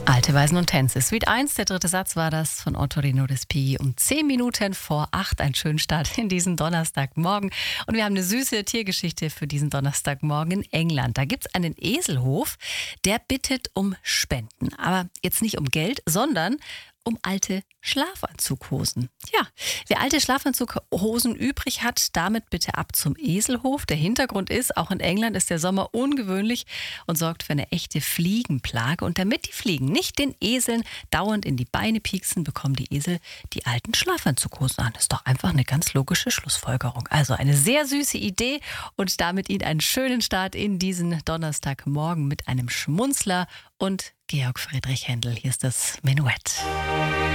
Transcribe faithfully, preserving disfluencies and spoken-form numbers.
Alte Weisen und Tänze. Suite eins, der dritte Satz war das von Ottorino Respighi um zehn Minuten vor acht. Ein schönen Start in diesen Donnerstagmorgen. Und wir haben eine süße Tiergeschichte für diesen Donnerstagmorgen in England. Da gibt es einen Eselhof, der bittet um Spenden. Aber jetzt nicht um Geld, sondern um alte Schlafanzughosen. Ja, wer alte Schlafanzughosen übrig hat, damit bitte ab zum Eselhof. Der Hintergrund ist, auch in England ist der Sommer ungewöhnlich und sorgt für eine echte Fliegenplage. Und damit die Fliegen nicht den Eseln dauernd in die Beine pieksen, bekommen die Esel die alten Schlafanzughosen an. Das ist doch einfach eine ganz logische Schlussfolgerung. Also eine sehr süße Idee und damit Ihnen einen schönen Start in diesen Donnerstagmorgen mit einem Schmunzler und Georg Friedrich Händel. Hier ist das Menuett.